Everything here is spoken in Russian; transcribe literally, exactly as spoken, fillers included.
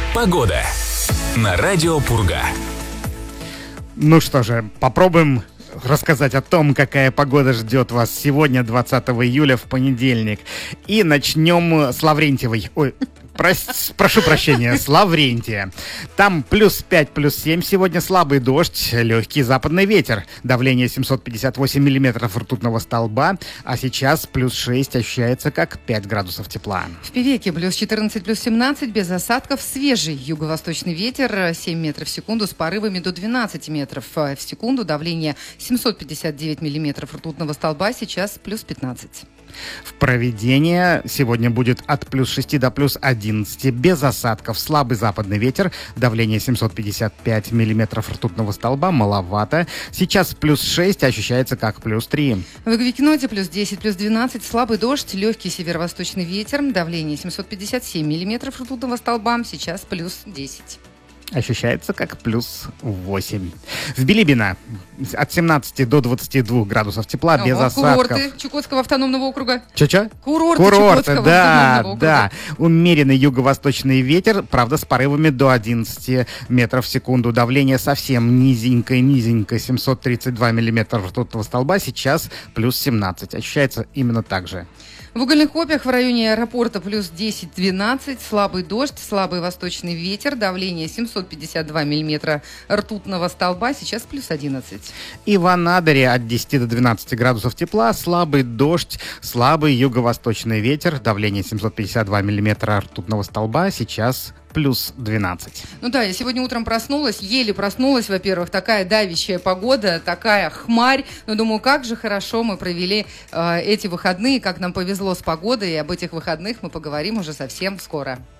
Погода на радио Пурга. Ну что же, попробуем рассказать о том, какая погода ждет вас сегодня, двадцатого июля, в понедельник. И начнем с Лаврентьевой. Ой, прос- прошу прощения, с Лаврентия. Там плюс пять, плюс семь сегодня, слабый дождь, легкий западный ветер. Давление семьсот пятьдесят восемь миллиметров ртутного столба, а сейчас плюс шесть, ощущается как пять градусов тепла. В Певеке плюс четырнадцать, плюс семнадцать, без осадков, свежий юго-восточный ветер, семь метров в секунду с порывами до двенадцати метров в секунду, давление семьсот пятьдесят девять миллиметров ртутного столба, сейчас плюс пятнадцать. В Провидение сегодня будет от плюс шести до плюс одиннадцати, без осадков, слабый западный ветер, давление семьсот пятьдесят пять миллиметров ртутного столба, маловато. Сейчас плюс шесть, ощущается как плюс три. В Гвикноте плюс десять, плюс двенадцать, слабый дождь, легкий северо-восточный ветер, давление семьсот пятьдесят семь миллиметров ртутного столба, сейчас плюс десять. Ощущается как плюс восемь. В Билибино от семнадцати до двадцати двух градусов тепла, без Ого, осадков. Курорты Чукотского автономного округа. Че-че? Курорты, Курорты, Чукотского да, автономного округа. да. Умеренный юго-восточный ветер, правда, с порывами до одиннадцати метров в секунду. Давление совсем низенькое-низенькое, семьсот тридцать два миллиметра ртутного столба, сейчас плюс семнадцать. Ощущается именно так же. В Угольных Копьях в районе аэропорта плюс десять-двенадцать, слабый дождь, слабый восточный ветер, давление семьсот пятьдесят два миллиметра ртутного столба, сейчас плюс одиннадцать. И в Анадыре от десяти до двенадцати градусов тепла, слабый дождь, слабый юго-восточный ветер, давление семьсот пятьдесят два миллиметра ртутного столба, сейчас плюс двенадцать. Ну да, я сегодня утром проснулась, еле проснулась, во-первых, такая давящая погода, такая хмарь, но думаю, как же хорошо мы провели э, эти выходные, как нам повезло с погодой, и об этих выходных мы поговорим уже совсем скоро.